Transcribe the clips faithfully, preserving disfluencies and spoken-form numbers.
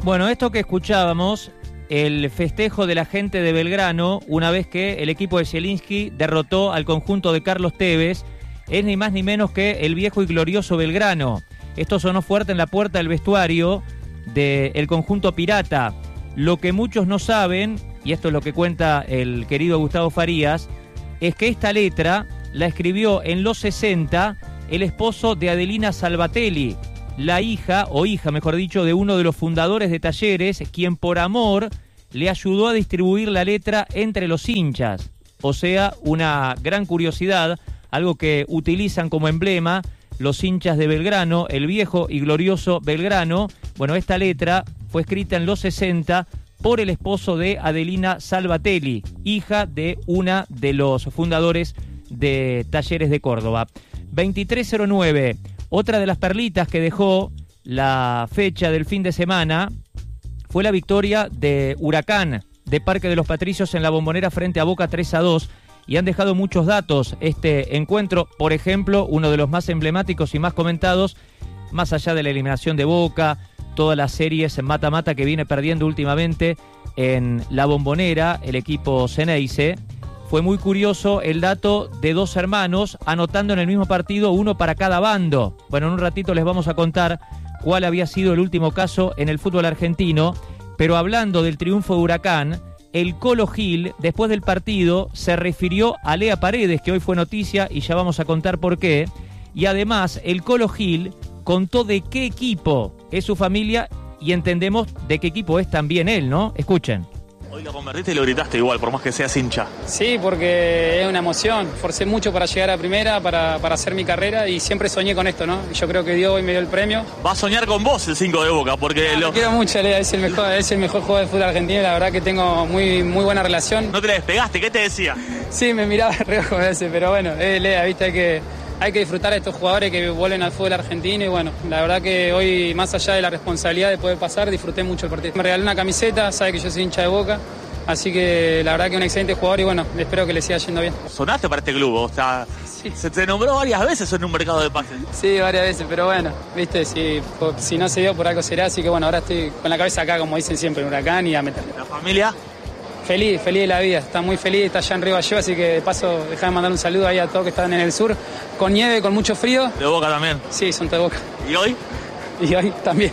Bueno, esto que escuchábamos, el festejo de la gente de Belgrano, una vez que el equipo de Zielinski derrotó al conjunto de Carlos Tevez, es ni más ni menos que el viejo y glorioso Belgrano. Esto sonó fuerte en la puerta del vestuario del conjunto pirata. Lo que muchos no saben, y esto es lo que cuenta el querido Gustavo Farías, es que esta letra la escribió en los sesenta el esposo de Adelina Salvatelli, la hija, o hija mejor dicho, de uno de los fundadores de Talleres, quien por amor le ayudó a distribuir la letra entre los hinchas. O sea, una gran curiosidad, algo que utilizan como emblema los hinchas de Belgrano, el viejo y glorioso Belgrano. Bueno, esta letra fue escrita en los sesenta por el esposo de Adelina Salvatelli, hija de una de los fundadores de Talleres de Córdoba. veintitrés cero nueve, otra de las perlitas que dejó la fecha del fin de semana fue la victoria de Huracán de Parque de los Patricios en la Bombonera frente a Boca tres a dos, y han dejado muchos datos este encuentro. Por ejemplo, uno de los más emblemáticos y más comentados, más allá de la eliminación de Boca, todas las series en mata-mata que viene perdiendo últimamente en la Bombonera el equipo Ceneice. Fue muy curioso el dato de dos hermanos anotando en el mismo partido, uno para cada bando. Bueno, en un ratito les vamos a contar cuál había sido el último caso en el fútbol argentino, pero hablando del triunfo de Huracán, el Colo Gil, después del partido, se refirió a Lea Paredes, que hoy fue noticia y ya vamos a contar por qué, y además el Colo Gil contó de qué equipo es su familia y entendemos de qué equipo es también él, ¿no? Escuchen. Hoy lo convertiste y lo gritaste igual, por más que seas hincha. Sí, porque es una emoción. Forcé mucho para llegar a primera, para, para hacer mi carrera y siempre soñé con esto, ¿no? Y yo creo que Dios hoy me dio el premio. Va a soñar con vos el cinco de Boca, porque... No, lo... quiero mucho, Lea, es el mejor, es el mejor jugador de fútbol argentino y la verdad que tengo muy, muy buena relación. No te la despegaste, ¿qué te decía? Sí, me miraba de reojo a veces, pero bueno, eh, Lea, viste, hay que... Hay que disfrutar a estos jugadores que vuelven al fútbol argentino y bueno, la verdad que hoy, más allá de la responsabilidad de poder pasar, disfruté mucho el partido. Me regaló una camiseta, sabe que yo soy hincha de Boca, así que la verdad que un excelente jugador y bueno, espero que le siga yendo bien. ¿Sonaste para este club? O sea, sí. Se te nombró varias veces en un mercado de pases. Sí, varias veces, pero bueno, viste, si, si no se dio por algo será, así que bueno, ahora estoy con la cabeza acá, como dicen siempre, en Huracán y a meterle. ¿La familia? Feliz, feliz de la vida, está muy feliz, está allá en Río Gallegos, así que de paso dejá de mandar un saludo ahí a todos que están en el sur, con nieve, con mucho frío. ¿De Boca también? Sí, son de Boca. ¿Y hoy? Y hoy también.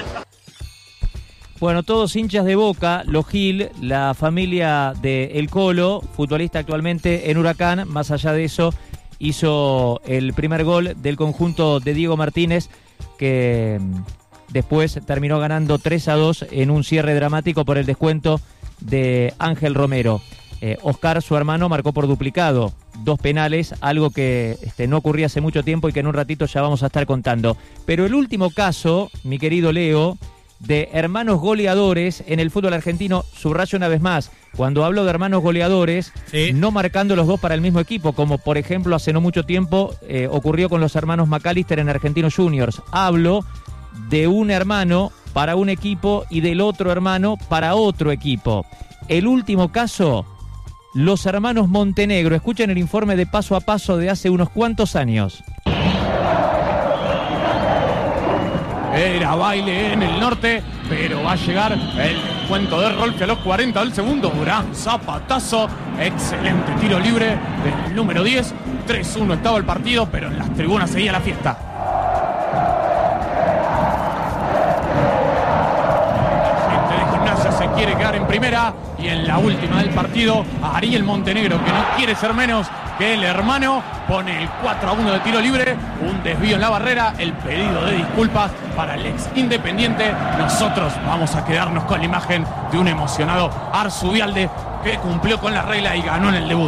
Bueno, todos hinchas de Boca, los Gil, la familia de El Colo, futbolista actualmente en Huracán. Más allá de eso, hizo el primer gol del conjunto de Diego Martínez, que después terminó ganando tres a dos en un cierre dramático por el descuento de Ángel Romero. Eh, Oscar, su hermano, marcó por duplicado dos penales, algo que este, no ocurría hace mucho tiempo y que en un ratito ya vamos a estar contando. Pero el último caso, mi querido Leo, de hermanos goleadores en el fútbol argentino, subrayo una vez más, cuando hablo de hermanos goleadores, sí, no marcando los dos para el mismo equipo, como por ejemplo hace no mucho tiempo eh, ocurrió con los hermanos McAllister en Argentinos Juniors. Hablo de un hermano para un equipo y del otro hermano para otro equipo. El último caso, los hermanos Montenegro. Escuchen el informe de Paso a Paso de hace unos cuantos años. Era baile en el norte, pero va a llegar el cuento de Rolfe a los cuarenta del segundo. Gran zapatazo, excelente tiro libre del número diez. tres uno estaba el partido, pero en las tribunas seguía la fiesta. Se quiere quedar en primera y en la última del partido Ariel Montenegro, que no quiere ser menos que el hermano, pone el cuatro a uno de tiro libre, un desvío en la barrera, el pedido de disculpas para el ex Independiente. Nosotros vamos a quedarnos con la imagen de un emocionado Arzubialde que cumplió con la regla y ganó en el debut.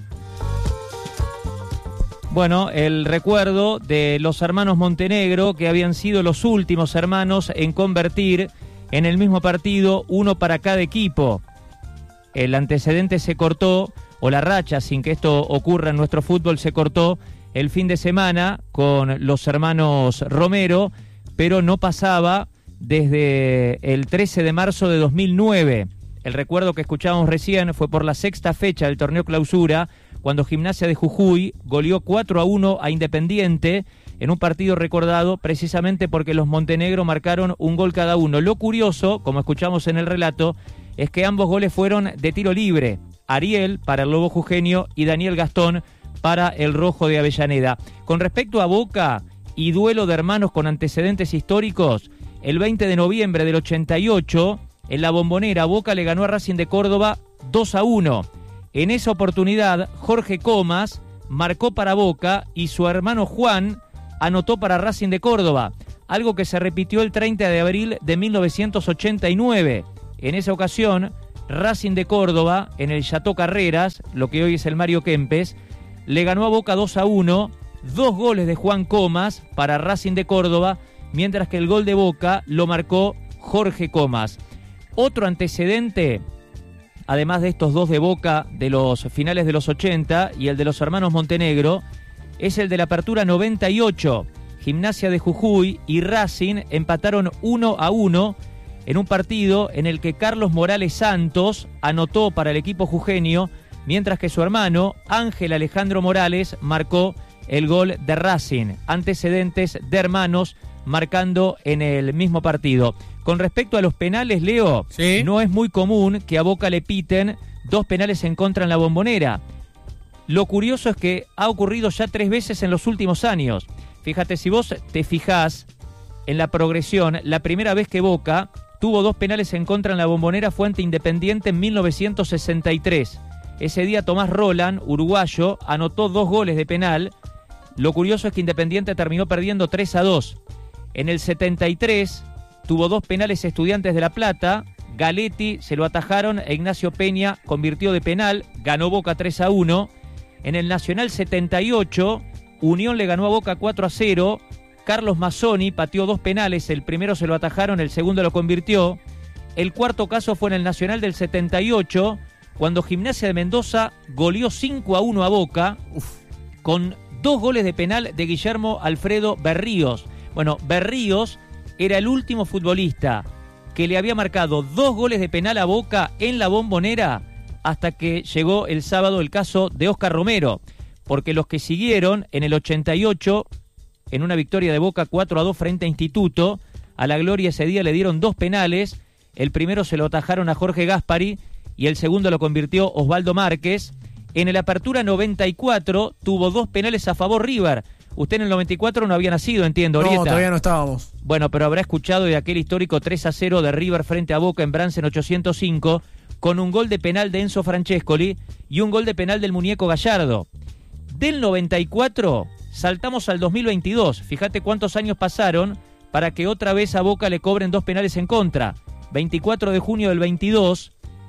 Bueno, el recuerdo de los hermanos Montenegro, que habían sido los últimos hermanos en convertir en el mismo partido, uno para cada equipo. El antecedente se cortó, o la racha, sin que esto ocurra en nuestro fútbol, se cortó el fin de semana con los hermanos Romero, pero no pasaba desde el trece de marzo de dos mil nueve. El recuerdo que escuchábamos recién fue por la sexta fecha del torneo Clausura, cuando Gimnasia de Jujuy goleó cuatro a uno a Independiente en un partido recordado precisamente porque los Montenegro marcaron un gol cada uno. Lo curioso, como escuchamos en el relato, es que ambos goles fueron de tiro libre. Ariel para el Lobo Jujeño y Daniel Gastón para el Rojo de Avellaneda. Con respecto a Boca y duelo de hermanos con antecedentes históricos, el veinte de noviembre del ochenta y ocho, en la Bombonera, Boca le ganó a Racing de Córdoba dos a uno. En esa oportunidad, Jorge Comas marcó para Boca y su hermano Juan anotó para Racing de Córdoba, algo que se repitió el treinta de abril de mil novecientos ochenta y nueve. En esa ocasión, Racing de Córdoba, en el Chateau Carreras, lo que hoy es el Mario Kempes, le ganó a Boca dos a uno, dos goles de Juan Comas para Racing de Córdoba, mientras que el gol de Boca lo marcó Jorge Comas. Otro antecedente, además de estos dos de Boca de los finales de los ochenta y el de los hermanos Montenegro, es el de la Apertura noventa y ocho. Gimnasia de Jujuy y Racing empataron uno a uno en un partido en el que Carlos Morales Santos anotó para el equipo jujeño, mientras que su hermano Ángel Alejandro Morales marcó el gol de Racing. Antecedentes de hermanos marcando en el mismo partido. Con respecto a los penales, Leo, ¿sí? No es muy común que a Boca le piten dos penales en contra en la Bombonera. Lo curioso es que ha ocurrido ya tres veces en los últimos años. Fíjate, si vos te fijás en la progresión, la primera vez que Boca tuvo dos penales en contra en la Bombonera fue ante Independiente en mil novecientos sesenta y tres. Ese día Tomás Roland, uruguayo, anotó dos goles de penal. Lo curioso es que Independiente terminó perdiendo tres a dos. En el setenta y tres tuvo dos penales Estudiantes de La Plata. Galetti se lo atajaron e Ignacio Peña convirtió de penal. Ganó Boca tres a uno. En el Nacional setenta y ocho, Unión le ganó a Boca cuatro a cero. Carlos Mazzoni pateó dos penales. El primero se lo atajaron, el segundo lo convirtió. El cuarto caso fue en el Nacional del setenta y ocho, cuando Gimnasia de Mendoza goleó cinco a uno a Boca, Uf. con dos goles de penal de Guillermo Alfredo Berríos. Bueno, Berríos era el último futbolista que le había marcado dos goles de penal a Boca en la Bombonera hasta que llegó el sábado el caso de Oscar Romero, porque los que siguieron en el ochenta y ocho, en una victoria de Boca cuatro a dos frente a Instituto, a la Gloria ese día le dieron dos penales. El primero se lo atajaron a Jorge Gaspari y el segundo lo convirtió Osvaldo Márquez. En el Apertura noventa y cuatro tuvo dos penales a favor River. Usted en el noventa y cuatro no había nacido, entiendo, Orieta. No, todavía no estábamos. Bueno, pero habrá escuchado de aquel histórico tres a cero de River frente a Boca en Bransen ochocientos cinco, con un gol de penal de Enzo Francescoli y un gol de penal del muñeco Gallardo. Del noventa y cuatro saltamos al dos mil veintidós. Fíjate cuántos años pasaron para que otra vez a Boca le cobren dos penales en contra. veinticuatro de junio del veintidós,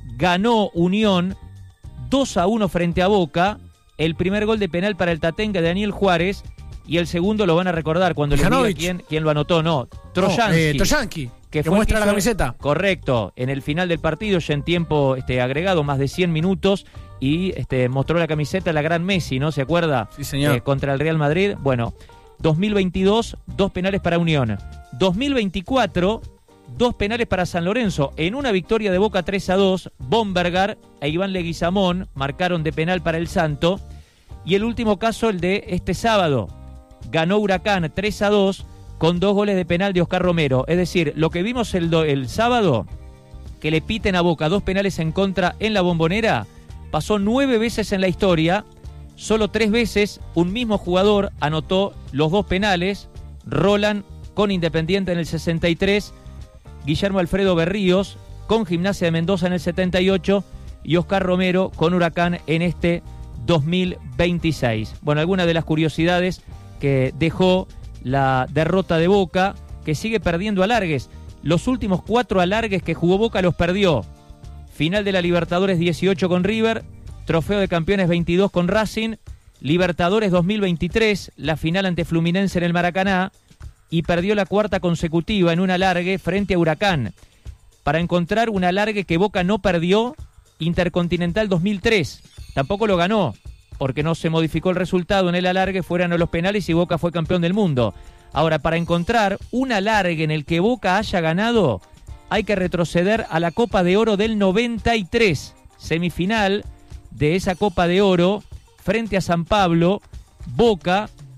ganó Unión dos a uno frente a Boca. El primer gol de penal para el Tatenga de Daniel Juárez y el segundo lo van a recordar cuando le diga quién, quién lo anotó. No, Trojansky. No, eh, Trojansky, que, que fue muestra que hizo, la camiseta. Correcto, en el final del partido, ya en tiempo este, agregado, más de cien minutos, y este, mostró la camiseta la gran Messi, ¿no? ¿Se acuerda? Sí, señor. Eh, contra el Real Madrid. Bueno, dos mil veintidós, dos penales para Unión. dos mil veinticuatro, dos penales para San Lorenzo. En una victoria de Boca tres a dos, Bombergar e Iván Leguizamón marcaron de penal para el Santo. Y el último caso, el de este sábado. Ganó Huracán tres a dos con dos goles de penal de Oscar Romero. Es decir, lo que vimos el, do, el sábado, que le piten a Boca dos penales en contra en la Bombonera, pasó nueve veces en la historia. Solo tres veces un mismo jugador anotó los dos penales. Roland con Independiente en el sesenta y tres, Guillermo Alfredo Berríos con Gimnasia de Mendoza en el setenta y ocho y Oscar Romero con Huracán en este dos mil veintiséis. Bueno, algunas de las curiosidades que dejó la derrota de Boca, que sigue perdiendo alargues. Los últimos cuatro alargues que jugó Boca los perdió. Final de la Libertadores dieciocho con River, Trofeo de Campeones veintidós con Racing, Libertadores dos mil veintitrés, la final ante Fluminense en el Maracaná, y perdió la cuarta consecutiva en un alargue frente a Huracán. Para encontrar un alargue que Boca no perdió, Intercontinental dos mil tres, tampoco lo ganó, porque no se modificó el resultado en el alargue, fueran los penales y Boca fue campeón del mundo. Ahora, para encontrar un alargue en el que Boca haya ganado, hay que retroceder a la Copa de Oro del noventa y tres, semifinal de esa Copa de Oro frente a San Pablo. Boca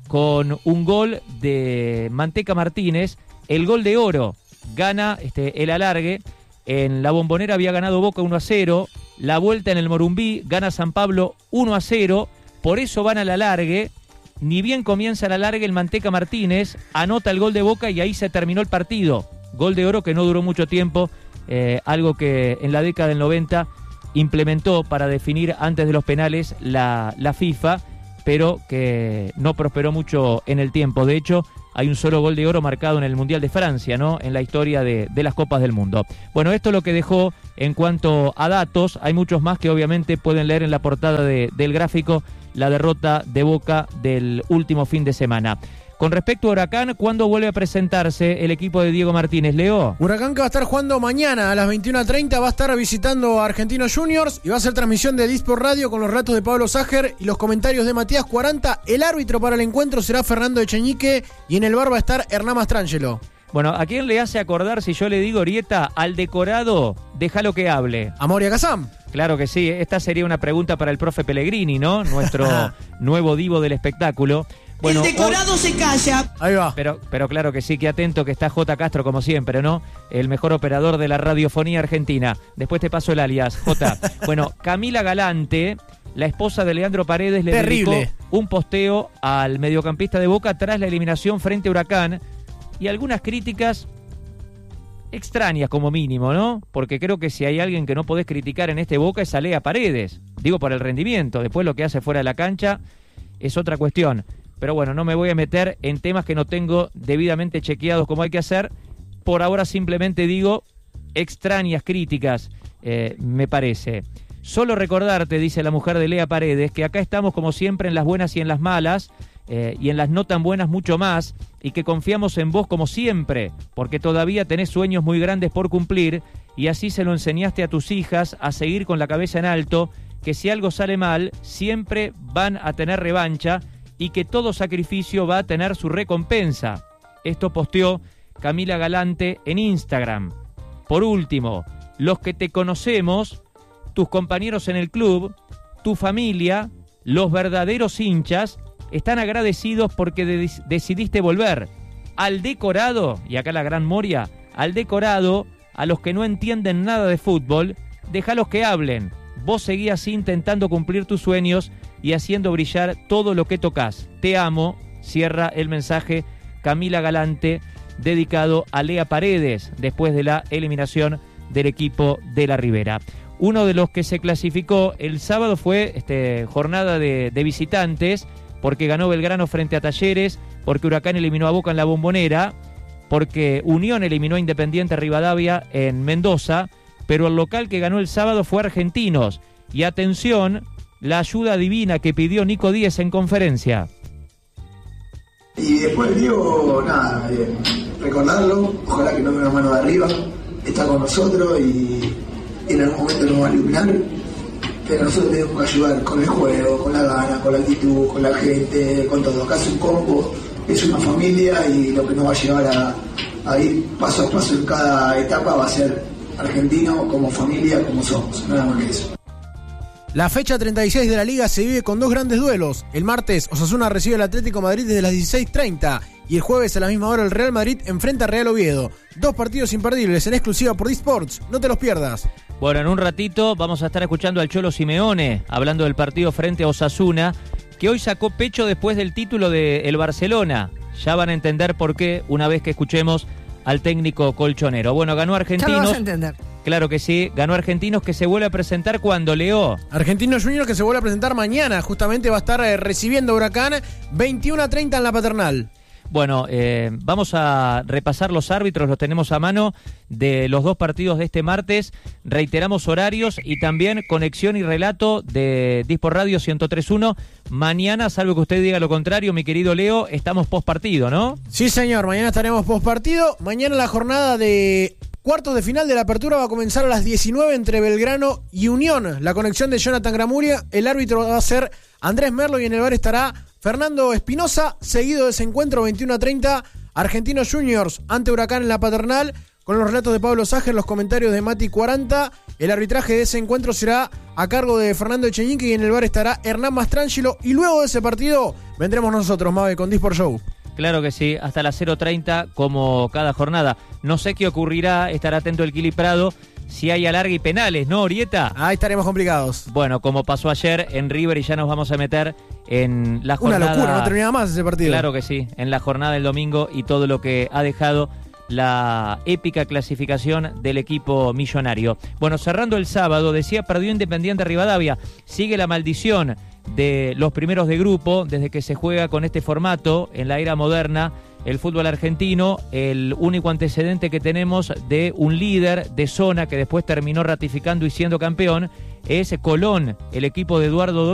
con un gol de Manteca Martínez, el gol de oro. Gana este, el alargue. En la Bombonera había ganado Boca uno a cero. La vuelta en el Morumbí gana San Pablo uno a cero. Por eso van al alargue. Ni bien comienza el alargue, el Manteca Martínez anota el gol de Boca y ahí se terminó el partido. Gol de oro que no duró mucho tiempo. Eh, algo que en la década del noventa implementó para definir antes de los penales la, la FIFA, pero que no prosperó mucho en el tiempo. De hecho, hay un solo gol de oro marcado en el Mundial de Francia, ¿no? En la historia de, de las Copas del Mundo. Bueno, esto es lo que dejó en cuanto a datos. Hay muchos más que obviamente pueden leer en la portada de, del gráfico, la derrota de Boca del último fin de semana. Con respecto a Huracán, ¿cuándo vuelve a presentarse el equipo de Diego Martínez, Leo? Huracán que va a estar jugando mañana a las veintiuna treinta, va a estar visitando a Argentinos Juniors y va a hacer transmisión de Disport Radio con los relatos de Pablo Ságer y los comentarios de Matías cuarenta. El árbitro para el encuentro será Fernando Echeñique y en el bar va a estar Hernán Mastrangelo. Bueno, ¿a quién le hace acordar si yo le digo, Orieta, al decorado, déjalo que hable? A Moria Kazam. Claro que sí, esta sería una pregunta para el profe Pellegrini, ¿no? Nuestro nuevo divo del espectáculo. Bueno, el decorado hoy... se calla. Ahí va. Pero, pero claro que sí, que atento que está J. Castro como siempre, ¿no? El mejor operador de la radiofonía argentina. Después te paso el alias, J. Bueno, Camila Galante, la esposa de Leandro Paredes, le Terrible. dedicó un posteo al mediocampista de Boca tras la eliminación frente a Huracán y algunas críticas extrañas como mínimo, ¿no? Porque creo que si hay alguien que no podés criticar en este Boca es a Lea Paredes. Digo por el rendimiento, después lo que hace fuera de la cancha es otra cuestión. Pero bueno, no me voy a meter en temas que no tengo debidamente chequeados como hay que hacer. Por ahora simplemente digo extrañas críticas, eh, me parece. Solo recordarte, dice la mujer de Lea Paredes, que acá estamos como siempre en las buenas y en las malas, eh, y en las no tan buenas mucho más, y que confiamos en vos como siempre, porque todavía tenés sueños muy grandes por cumplir, y así se lo enseñaste a tus hijas a seguir con la cabeza en alto, que si algo sale mal, siempre van a tener revancha, y que todo sacrificio va a tener su recompensa. Esto posteó Camila Galante en Instagram. Por último, los que te conocemos, tus compañeros en el club, tu familia, los verdaderos hinchas, están agradecidos porque de- decidiste volver. Al decorado, y acá la gran Moria, al decorado, a los que no entienden nada de fútbol, déjalos que hablen. Vos seguí así intentando cumplir tus sueños y haciendo brillar todo lo que tocas. Te amo, cierra el mensaje Camila Galante, dedicado a Lea Paredes, después de la eliminación del equipo de la Ribera. Uno de los que se clasificó el sábado fue este, jornada de, de visitantes, porque ganó Belgrano frente a Talleres, porque Huracán eliminó a Boca en la Bombonera, porque Unión eliminó a Independiente Rivadavia en Mendoza, pero el local que ganó el sábado fue Argentinos. Y atención, la ayuda divina que pidió Nico Díez en conferencia. Y después Diego, nada, eh, recordarlo, ojalá que nos dé una mano de arriba, está con nosotros y, y en algún momento nos va a iluminar, pero nosotros tenemos que ayudar con el juego, con la gana, con la actitud, con la gente, con todo. Acá es un combo, es una familia y lo que nos va a llevar a, a ir paso a paso en cada etapa va a ser argentino como familia, como somos, nada más que eso. La fecha treinta y seis de la Liga se vive con dos grandes duelos. El martes, Osasuna recibe al Atlético Madrid desde las dieciséis treinta y el jueves a la misma hora el Real Madrid enfrenta a Real Oviedo. Dos partidos imperdibles en exclusiva por D-Sports. No te los pierdas. Bueno, en un ratito vamos a estar escuchando al Cholo Simeone hablando del partido frente a Osasuna, que hoy sacó pecho después del título del Barcelona. Ya van a entender por qué una vez que escuchemos al técnico colchonero. Bueno, ganó Argentinos. Ya lo vas a entender. Claro que sí, ganó Argentinos, que se vuelve a presentar cuando, Leo. Argentinos Juniors que se vuelve a presentar mañana. Justamente va a estar eh, recibiendo a Huracán veintiuna treinta en la Paternal. Bueno, eh, vamos a repasar los árbitros, los tenemos a mano de los dos partidos de este martes. Reiteramos horarios y también conexión y relato de Disport Radio ciento tres punto uno. Mañana, salvo que usted diga lo contrario, mi querido Leo, estamos post partido, ¿no? Sí, señor, mañana estaremos post partido. Mañana la jornada de cuartos de final de la apertura va a comenzar a las diecinueve entre Belgrano y Unión. La conexión de Jonathan Gramuria, el árbitro va a ser Andrés Merlo y en el bar estará Fernando Espinosa, seguido de ese encuentro veintiuna treinta, Argentinos Juniors ante Huracán en la Paternal, con los relatos de Pablo Ságer, los comentarios de Mati cuarenta El arbitraje de ese encuentro será a cargo de Fernando Echenique y en el bar estará Hernán Mastrangelo. Y luego de ese partido vendremos nosotros, Mabe, con Disport Show. Claro que sí, hasta las cero treinta como cada jornada. No sé qué ocurrirá, estará atento el Kili Prado, si hay alargue y penales, ¿no, Orieta? Ahí estaremos complicados. Bueno, como pasó ayer en River y ya nos vamos a meter en la jornada... Una locura, no termina más ese partido. Claro que sí, en la jornada del domingo y todo lo que ha dejado la épica clasificación del equipo millonario. Bueno, cerrando el sábado, decía, perdió Independiente Rivadavia. Sigue la maldición de los primeros de grupo desde que se juega con este formato en la era moderna. El fútbol argentino, el único antecedente que tenemos de un líder de zona que después terminó ratificando y siendo campeón es Colón, el equipo de Eduardo Domínguez.